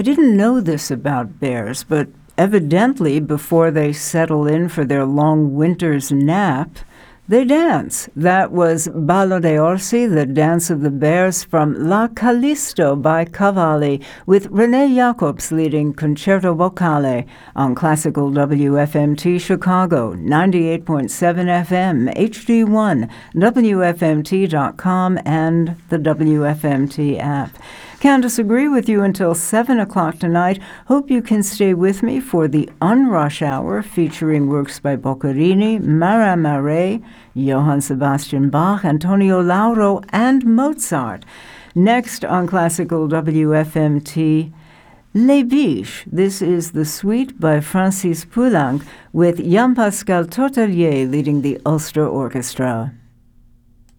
I didn't know this about bears, but evidently before they settle in for their long winter's nap, they dance. That was Ballo de Orsi, the Dance of the Bears from La Callisto by Cavalli, with Renee Jacobs leading Concerto Vocale on Classical WFMT Chicago, 98.7 FM, HD1, WFMT.com, and the WFMT app. Can't disagree with you until 7 o'clock tonight. Hope you can stay with me for the Unrush Hour featuring works by Boccherini, Marat Marais, Johann Sebastian Bach, Antonio Lauro, and Mozart. Next on Classical WFMT, Les Biches. This is The Suite by Francis Poulenc with Jean-Pascal Tortelier leading the Ulster Orchestra.